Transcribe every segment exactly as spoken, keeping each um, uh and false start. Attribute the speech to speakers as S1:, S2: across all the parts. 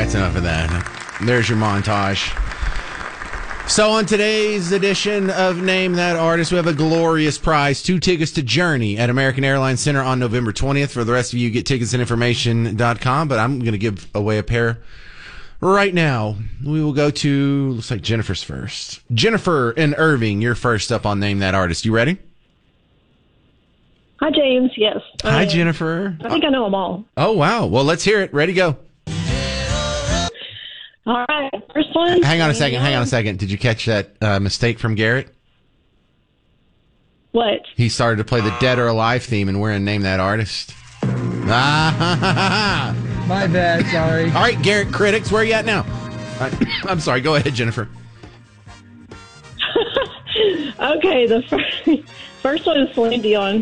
S1: that's enough of that. There's your montage. So on today's edition of Name That Artist, we have a glorious prize. Two tickets to Journey at American Airlines Center on November twentieth. For the rest of you, get tickets at information dot com. But I'm going to give away a pair right now. We will go to, looks like Jennifer's first. Jennifer in Irving, you're first up on Name That Artist. You ready?
S2: Hi, James. Yes.
S1: Hi,
S2: I,
S1: Jennifer.
S2: I think I know them all.
S1: Oh, wow. Well, let's hear it. Ready, go.
S2: All right. First one.
S1: Hang on a second. Hang on a second. Did you catch that uh, mistake from Garrett?
S2: What?
S1: He started to play the Dead or Alive theme, and we're in Name That Artist. Ah,
S3: My bad, sorry.
S1: all right, Garrett, critics, where are you at now? Uh, I'm sorry. Go ahead, Jennifer.
S2: Okay. The first, first one is Celine Dion.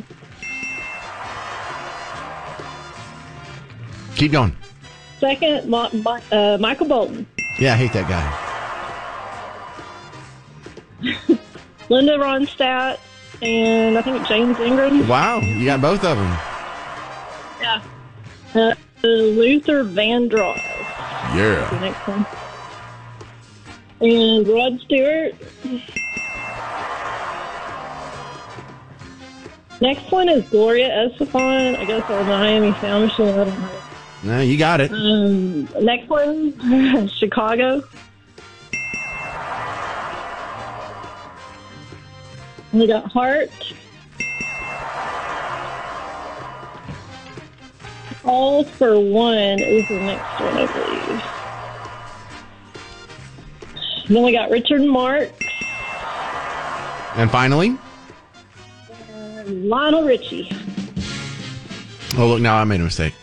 S1: Keep going.
S2: Second, Ma- Ma- uh, Michael Bolton.
S1: Yeah, I hate that guy.
S2: Linda Ronstadt. And I think James Ingram.
S1: Wow, you got both of them.
S2: Yeah. Uh, Luther Vandross.
S1: Yeah.
S2: The next one. And Rod Stewart. Next one is Gloria Estefan. I guess our Miami Sound Machine. I don't know.
S1: No, you got it.
S2: Um, next one, Chicago. We got Heart. All for One is the next one, I believe. Then we got Richard Marx.
S1: And finally?
S2: Uh, Lionel Richie.
S1: Oh, look, now I made a mistake.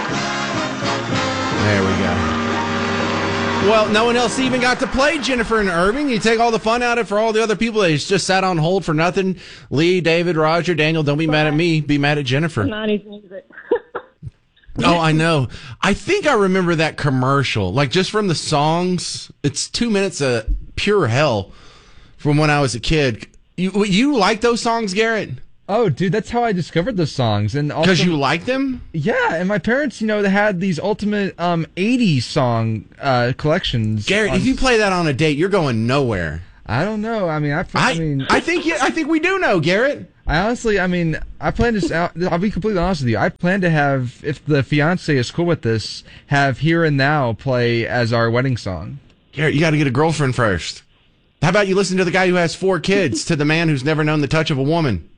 S1: There we go. Well, no one else even got to play Jennifer and Irving. You take all the fun out of it for all the other people that just sat on hold for nothing. Lee, David, Roger, Daniel, don't be mad at me. Be mad at Jennifer.
S2: nineties music.
S1: Oh, I know. I think I remember that commercial. Like, just from the songs. It's two minutes of pure hell from when I was a kid. You, you like those songs, Garrett?
S3: Oh, dude, that's how I discovered the songs. And
S1: Because you like them?
S3: Yeah, and my parents, you know, they had these ultimate um, eighties song uh, collections.
S1: Garrett,
S3: on...
S1: if you play that on a date, you're going nowhere.
S3: I don't know. I mean, I, I,
S1: I
S3: mean,
S1: I think you, I think we do know, Garrett.
S3: I honestly, I mean, I plan to. I'll be completely honest with you. I plan to have, if the fiance is cool with this, have "Here and Now" play as our wedding song.
S1: Garrett, you got to get a girlfriend first. How about you listen to the guy who has four kids, to the man who's never known the touch of a woman?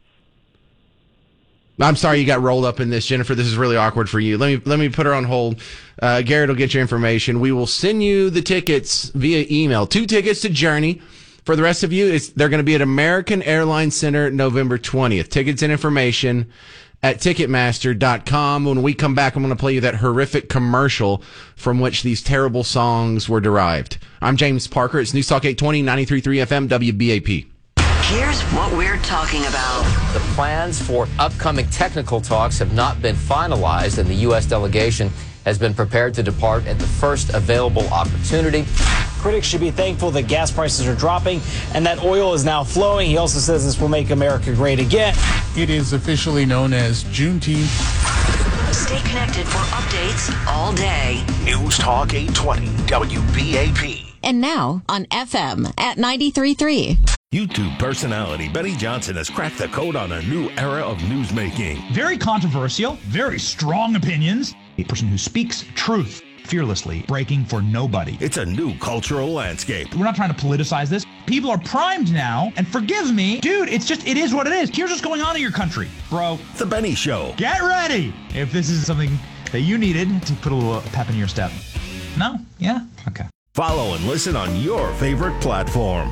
S1: I'm sorry you got rolled up in this, Jennifer. This is really awkward for you. Let me let me put her on hold. Uh, Garrett will get your information. We will send you the tickets via email. Two tickets to Journey. For the rest of you, it's, they're going to be at American Airlines Center November twentieth. Tickets and information at Ticketmaster dot com. When we come back, I'm going to play you that horrific commercial from which these terrible songs were derived. I'm James Parker. It's News Talk eight twenty, ninety-three point three F M, W B A P.
S4: Here's what we're talking about.
S5: The plans for upcoming technical talks have not been finalized, and the U S delegation has been prepared to depart at the first available opportunity.
S6: Critics should be thankful that gas prices are dropping and that oil is now flowing. He also says this will make America great again.
S7: It is officially known as Juneteenth.
S4: Stay connected for updates all day.
S8: News Talk eight twenty W B A P.
S9: And now on F M at ninety-three point three.
S10: YouTube personality Benny Johnson has cracked the code on a new era of newsmaking.
S11: Very controversial, very strong opinions. A person who speaks truth fearlessly, breaking for nobody.
S10: It's a new cultural landscape.
S11: We're not trying to politicize this. People are primed now, and forgive me, dude, it's just, it is what it is. Here's what's going on in your country, bro.
S10: The Benny Show.
S11: Get ready if this is something that you needed to put a little pep in your step. No? Yeah? Okay.
S10: Follow and listen on your favorite platform.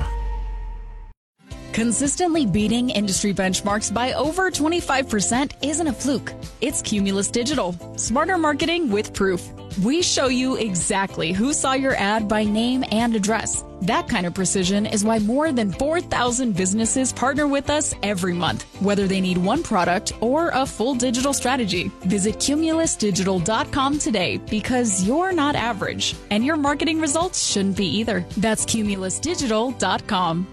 S12: Consistently beating industry benchmarks by over twenty-five percent isn't a fluke. It's Cumulus Digital. Smarter marketing with proof. We show you exactly who saw your ad by name and address. That kind of precision is why more than four thousand businesses partner with us every month, whether they need one product or a full digital strategy. Visit Cumulus Digital dot com today, because you're not average, and your marketing results shouldn't be either. That's Cumulus Digital dot com.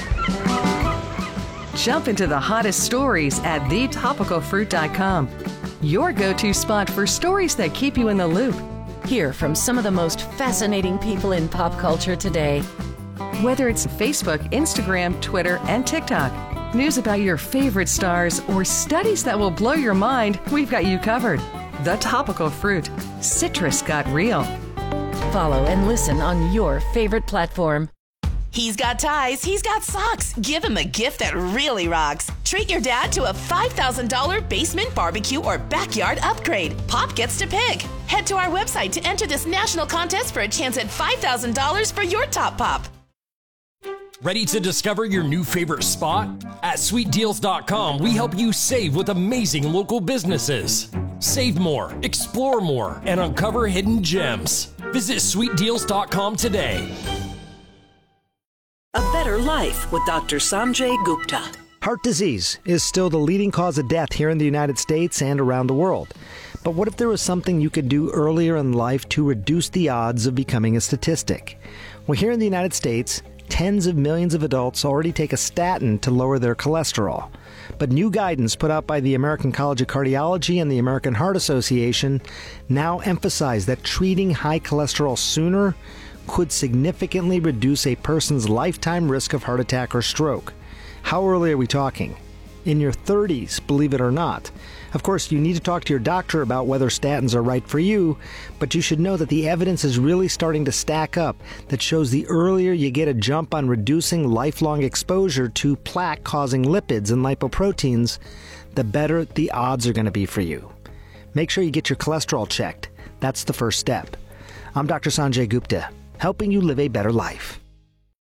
S13: Jump into the hottest stories at the topical fruit dot com. your go-to spot for stories that keep you in the loop. Hear from some of the most fascinating people in pop culture today. Whether it's Facebook, Instagram, Twitter, and TikTok, news about your favorite stars, or studies that will blow your mind, we've got you covered. The Topical Fruit. Citrus got real. Follow and listen on your favorite platform.
S14: He's got ties, he's got socks. Give him a gift that really rocks. Treat your dad to a five thousand dollars basement, barbecue, or backyard upgrade. Pop gets to pick. Head to our website to enter this national contest for a chance at five thousand dollars for your top pop.
S15: Ready to discover your new favorite spot? At sweet deals dot com, we help you save with amazing local businesses. Save more, explore more, and uncover hidden gems. Visit sweet deals dot com today.
S16: A Better Life with Doctor Sanjay Gupta.
S17: Heart disease is still the leading cause of death here in the United States and around the world. But what if there was something you could do earlier in life to reduce the odds of becoming a statistic? Well, here in the United States, tens of millions of adults already take a statin to lower their cholesterol. But new guidance put out by the American College of Cardiology and the American Heart Association now emphasize that treating high cholesterol sooner could significantly reduce a person's lifetime risk of heart attack or stroke. How early are we talking? In your thirties, believe it or not. Of course, you need to talk to your doctor about whether statins are right for you, but you should know that the evidence is really starting to stack up that shows the earlier you get a jump on reducing lifelong exposure to plaque-causing lipids and lipoproteins, the better the odds are going to be for you. Make sure you get your cholesterol checked. That's the first step. I'm Doctor Sanjay Gupta, helping you live a better life.